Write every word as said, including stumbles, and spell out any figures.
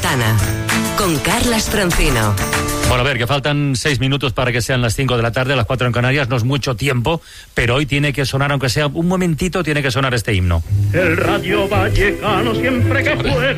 Ventana con Carlas Francino. Bueno, a ver, que faltan seis minutos para que sean las cinco de la tarde, las cuatro en Canarias, no es mucho tiempo, pero hoy tiene que sonar, aunque sea un momentito, tiene que sonar este himno. El Radio Vallecano siempre que juega